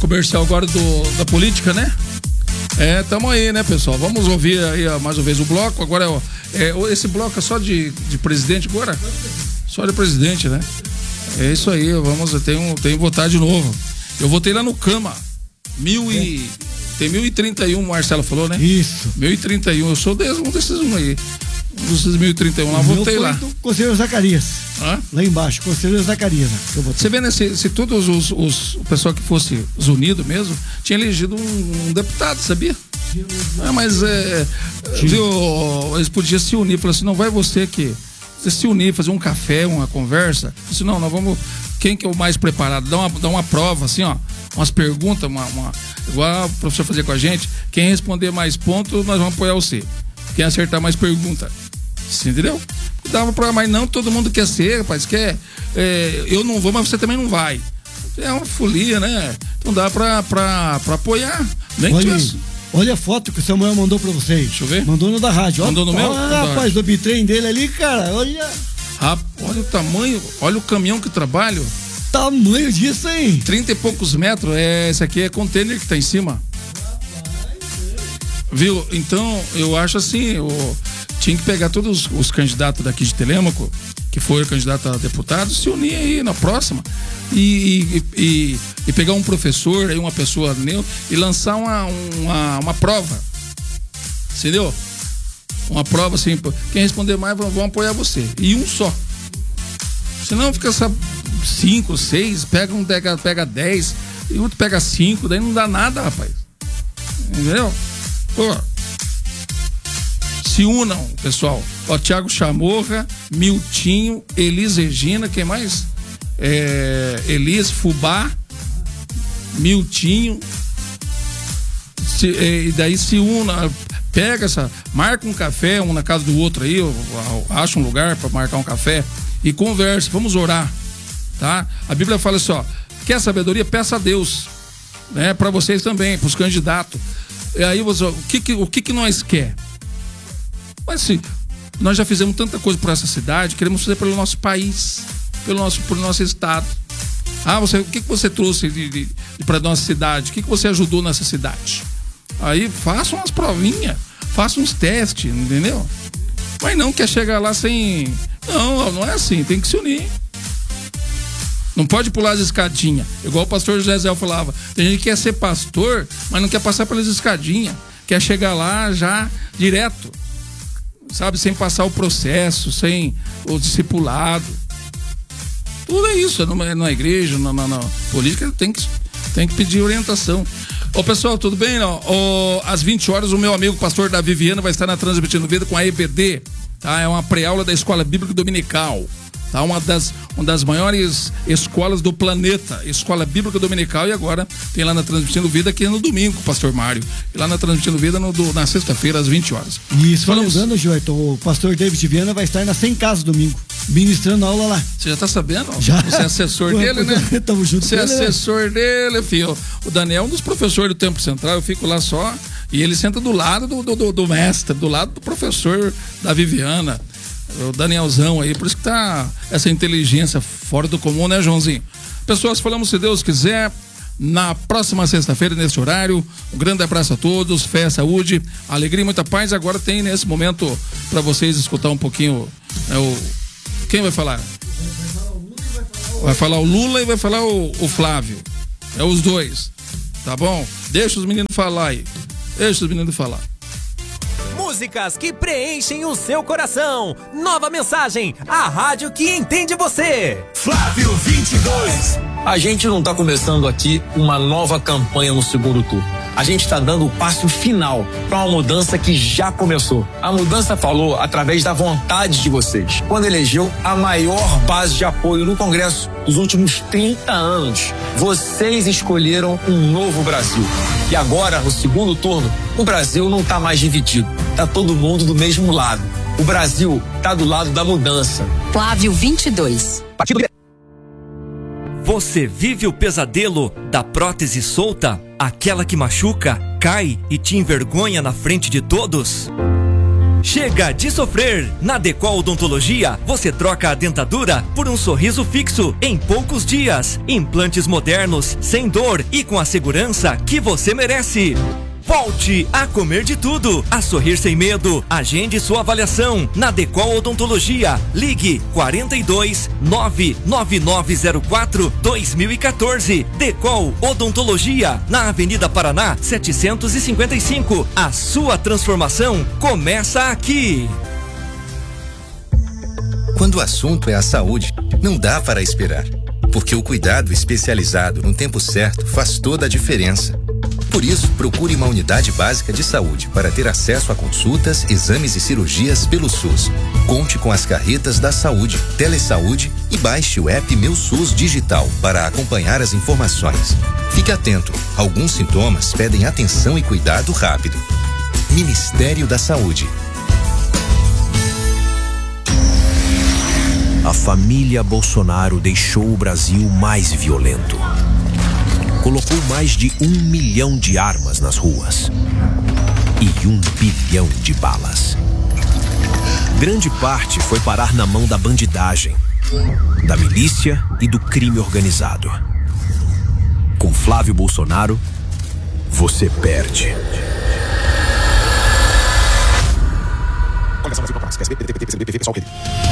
comercial agora da política, né? Tamo aí, né, pessoal? Vamos ouvir aí mais uma vez o bloco. Agora, esse bloco é só de presidente agora? Só de presidente, né? É isso aí, eu tenho que votar de novo. Eu votei lá no Cama. Tem 1031, o Marcelo falou, né? Isso. 1031, eu sou um desses aí. Um desses 1031 lá, votei lá. Conselheiro Zacarias. Hã? Lá embaixo, Conselheiro Zacarias. Você vê, né? Se todos o pessoal que fosse unido mesmo, tinha elegido um deputado, sabia? Mas viu, eles podiam se unir, falaram assim, não vai você se unir, fazer um café, uma conversa. Eu disse, não, nós vamos, quem que é o mais preparado? Dá uma prova, assim, ó, umas perguntas, igual o professor fazia com a gente, quem responder mais pontos, nós vamos apoiar você. Quem acertar mais pergunta. Você entendeu? Dava pra, mas não todo mundo quer ser, rapaz, eu não vou, mas você também não vai. É uma folia, né? Então dá pra apoiar. Nem olha a foto que o Samuel mandou pra vocês. Deixa eu ver. Mandou no da rádio. Mandou no meu? Rapaz, do bitrem dele ali, cara, olha o tamanho, olha o caminhão que trabalho. Tamanho disso, hein? 30 e poucos metros, esse aqui é container que tá em cima. Viu? Então, eu acho assim, tinha que pegar todos os candidatos daqui de Telêmaco, que foram candidato a deputado, se unir aí na próxima e pegar um professor, aí uma pessoa neutra, e lançar uma prova. Entendeu? Uma prova assim, quem responder mais vão apoiar você. E um só. Senão fica 5, 6, pega 10, e outro pega 5, daí não dá nada, rapaz. Entendeu? Pô, se unam, pessoal. Thiago Chamorra, Miltinho, Elis Regina, quem mais? Elis Fubá, Miltinho. E daí se una, marca um café, um na casa do outro aí, acha um lugar para marcar um café e conversa, vamos orar, tá? A Bíblia fala assim, ó, quer sabedoria? Peça a Deus, né? Para vocês também, para os candidatos. E aí, o que nós quer? Mas assim, nós já fizemos tanta coisa por essa cidade, queremos fazer pelo nosso país, pelo nosso estado. O que você trouxe para nossa cidade? O que você ajudou nessa cidade? Aí faça umas provinhas, faça uns testes, entendeu? Mas não quer chegar lá sem... Não é assim, tem que se unir. Não pode pular as escadinhas, igual o pastor José Zé falava. Tem gente que quer ser pastor, mas não quer passar pelas escadinhas, quer chegar lá já direto, sabe, sem passar o processo, sem o discipulado. Tudo é isso, na igreja, na política, tem que pedir orientação. Ô pessoal, tudo bem? Às 20 horas o meu amigo pastor Davi Viana vai estar na Transmitindo Vida com a EBD, tá? É uma pré-aula da Escola Bíblica Dominical. Tá, uma das maiores escolas do planeta, Escola Bíblica Dominical, e agora tem lá na Transmitindo Vida, aqui no domingo, pastor Mário, e lá na Transmitindo Vida na sexta-feira às 20 horas. Isso, falando, Joelton, o pastor David Viana vai estar na 100 Casas domingo, ministrando aula lá. Você já tá sabendo? Já. Você é assessor dele, né? Tamo junto. Você é assessor dele, filho. O Daniel é um dos professores do Tempo Central, eu fico lá só, e ele senta do lado do mestre, do lado do professor da Viviana. O Danielzão aí, por isso que tá essa inteligência fora do comum, né, Joãozinho? Pessoas, falamos se Deus quiser, na próxima sexta-feira, nesse horário. Um grande abraço a todos, fé, saúde, alegria e muita paz. Agora tem nesse momento para vocês escutar um pouquinho, quem vai falar? Vai falar o Lula e vai falar o Flávio. É os dois, tá bom? Deixa os meninos falar aí. Músicas que preenchem o seu coração. Nova mensagem, a rádio que entende você. Flávio 22. A gente não tá começando aqui uma nova campanha no segundo turno. A gente tá dando o passo final para uma mudança que já começou. A mudança falou através da vontade de vocês, quando elegeu a maior base de apoio no Congresso dos últimos 30 anos. Vocês escolheram um novo Brasil. E agora, no segundo turno, o Brasil não tá mais dividido. Tá todo mundo do mesmo lado. O Brasil tá do lado da mudança. Flávio 22. Partido... Você vive o pesadelo da prótese solta? Aquela que machuca, cai e te envergonha na frente de todos? Chega de sofrer! Na Decol Odontologia, você troca a dentadura por um sorriso fixo em poucos dias. Implantes modernos, sem dor e com a segurança que você merece. Volte a comer de tudo, a sorrir sem medo. Agende sua avaliação na Decol Odontologia. Ligue 42 99904 2014. Decol Odontologia, na Avenida Paraná 755. A sua transformação começa aqui. Quando o assunto é a saúde, não dá para esperar, porque o cuidado especializado no tempo certo faz toda a diferença. Por isso, procure uma unidade básica de saúde para ter acesso a consultas, exames e cirurgias pelo SUS. Conte com as carretas da saúde, Telesaúde e baixe o app Meu SUS Digital para acompanhar as informações. Fique atento, alguns sintomas pedem atenção e cuidado rápido. Ministério da Saúde. A família Bolsonaro deixou o Brasil mais violento. Colocou mais de 1 milhão de armas nas ruas e 1 bilhão de balas. Grande parte foi parar na mão da bandidagem, da milícia e do crime organizado. Com Flávio Bolsonaro, você perde. Coligação Brasil Popular, PSB, PDT, PCdoB, PV, PSOL, Rede.